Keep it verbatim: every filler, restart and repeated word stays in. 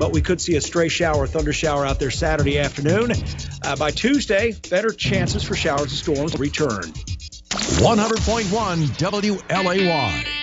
but we could see a stray shower or thunder shower out there Saturday afternoon. Uh, by Tuesday, better chances for showers and storms return. one hundred point one W L A Y.